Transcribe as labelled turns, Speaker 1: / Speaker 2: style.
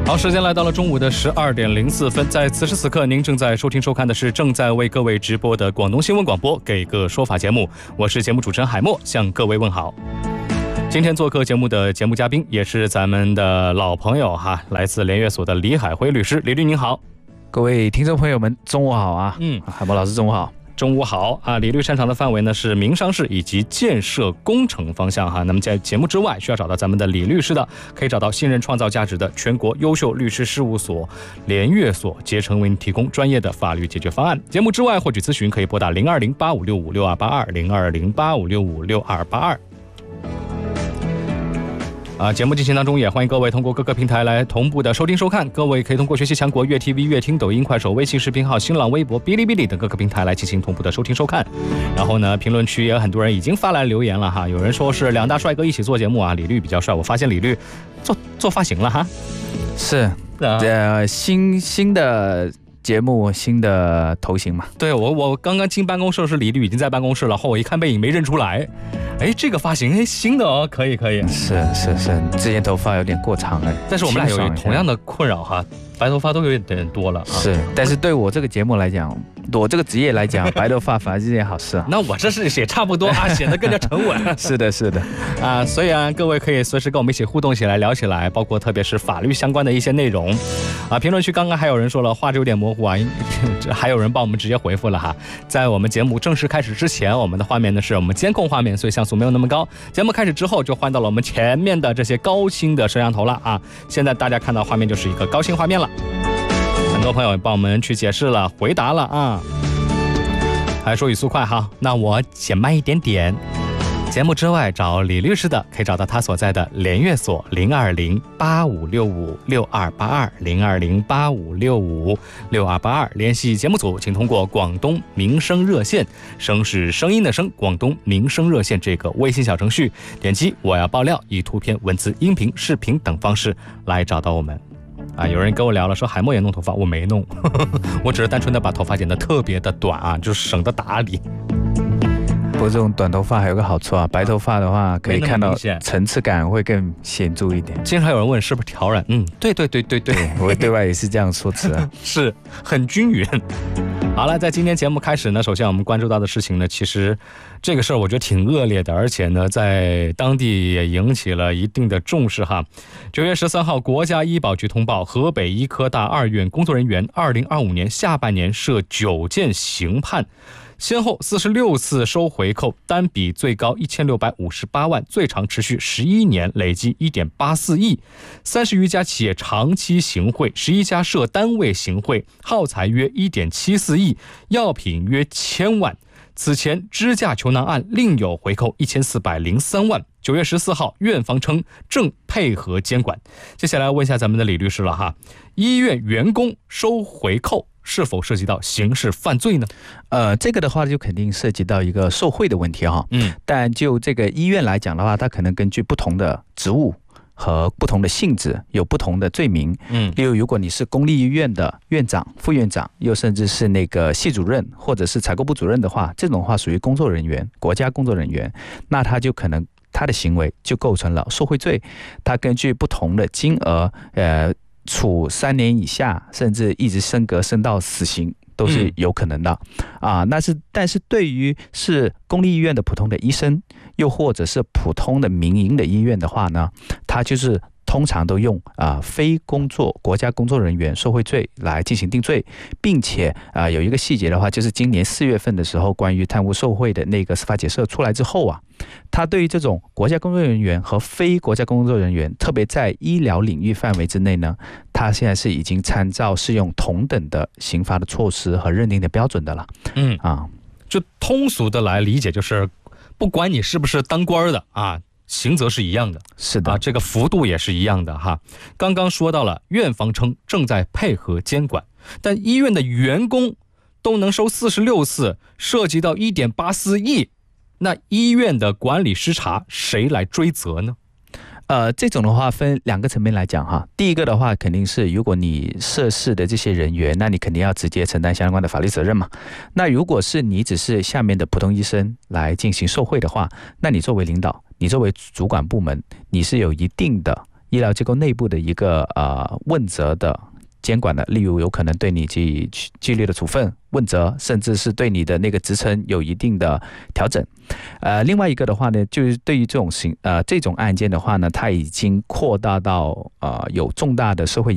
Speaker 1: 好，时间来到了中午的12:04，在此时此刻，您正在收听收看的是正在为各位直播的广东新闻广播给个说法节目，我是节目主持人海默，向各位问好。今天做客节目的节目嘉宾也是咱们的老朋友哈，来自联约所的李海辉律师。李律您好。
Speaker 2: 各位听众朋友们中午好啊。海默老师中午好。
Speaker 1: 中午好啊！李律擅长的范围呢是民商事以及建设工程方向哈。那么在节目之外，需要找到咱们的李律师的，可以找到信任创造价值的全国优秀律师事务所联约所，竭诚为您提供专业的法律解决方案。节目之外获取咨询可以拨打0208565682，0208565682。节目进行当中也欢迎各位通过各个平台来同步的收听收看，各位可以通过学习强国粤 TV、粤听、抖音、快手、微信视频号、新浪微博、哔哩哔哩等各个平台来进行同步的收听收看。然后呢，评论区也有很多人已经发来留言了哈，有人说是两大帅哥一起做节目啊，李律比较帅，我发现李律做发型了哈。
Speaker 2: 是新的节目新的头型嘛？
Speaker 1: 对，我刚刚进办公室是李律已经在办公室了，后我一看背影没认出来，这个发型新的哦，可以。
Speaker 2: 是，之前头发有点过长了，
Speaker 1: 但是我们俩有同样的困扰哈，白头发都有点多了。
Speaker 2: 是，但是对我这个节目来讲，我这个职业来讲，白头发反而是件好事啊。
Speaker 1: 那我这是也差不多啊，显得更加沉稳。
Speaker 2: 是的
Speaker 1: 啊，所以各位可以随时跟我们一起互动起来，聊起来，包括特别是法律相关的一些内容啊。评论区刚刚还有人说了画质有点模糊啊，还有人帮我们直接回复了哈。在我们节目正式开始之前，我们的画面呢是我们监控画面，所以像素没有那么高。节目开始之后就换到了我们前面的这些高清的摄像头了啊。现在大家看到画面就是一个高清画面了。很多朋友帮我们去解释了，回答了啊，还说语速快哈，那我减慢一点点。节目之外找李律师的，可以找到他所在的联约所020-8565-6282，020-8565-6282，联系节目组，请通过广东民生热线，声是声音的声，广东民生热线这个微信小程序，点击我要爆料，以图片、文字、音频、视频等方式来找到我们。有人跟我聊了，说海默也弄头发，我没弄，我只是单纯的把头发剪得特别的短啊，就是省得打理。
Speaker 2: 不过这种短头发还有个好处啊，白头发的话可以看到层次感会更显著一点。
Speaker 1: 经常有人问是不是挑染，对，
Speaker 2: 我对外也是这样说辞啊，
Speaker 1: 是很均匀。好了，在今天节目开始呢，首先我们关注到的事情呢，其实这个事儿我觉得挺恶劣的，而且呢在当地也引起了一定的重视哈。9月13号，国家医保局通报，河北医科大2院工作人员2025年下半年涉9件刑判，先后46次收回扣，单笔最高1658万，最长持续11年，累计1.84亿。30余家企业长期行贿，11家涉单位行贿，耗材约1.74亿，药品约1000万。此前支架球囊案另有回扣1403万。9月14号，院方称正配合监管。接下来问一下咱们的李律师了哈，医院员工收回扣是否涉及到刑事犯罪呢？
Speaker 2: 这个的话就肯定涉及到一个受贿的问题哈。但就这个医院来讲的话，它可能根据不同的职务和不同的性质有不同的罪名。例如如果你是公立医院的院长、副院长，又甚至是那个系主任或者是采购部主任的话，这种话属于工作人员，国家工作人员，那他就可能他的行为就构成了受贿罪，他根据不同的金额处3年以下，甚至一直升格升到死刑都是有可能的但是对于是公立医院的普通的医生，又或者是普通的民营的医院的话呢，他就是通常都用非工作国家工作人员受贿罪来进行定罪，并且有一个细节的话，就是今年4月份的时候，关于贪污受贿的那个司法解释出来之后啊，他对于这种国家工作人员和非国家工作人员，特别在医疗领域范围之内呢，他现在是已经参照适用同等的刑罚的措施和认定的标准的了。
Speaker 1: 就通俗的来理解，就是不管你是不是当官的刑责是一样的。
Speaker 2: 是的
Speaker 1: 这个幅度也是一样的哈。刚刚说到了，院方称正在配合监管，但医院的员工都能收46次，涉及到1.84亿，那医院的管理失察谁来追责呢？
Speaker 2: 这种的话分2个层面来讲哈。第一个的话，肯定是如果你涉事的这些人员，那你肯定要直接承担相关的法律责任嘛。那如果是你只是下面的普通医生来进行受贿的话，那你作为领导，你作为主管部门，你是有一定的医疗机构内部的一个问责的监管的，例如有可能对你纪律的处分、问责，甚至是对你的那个职称有一定的调整。另外一个的话呢，就是对于这种案件的话呢，它已经扩大到有重大的社会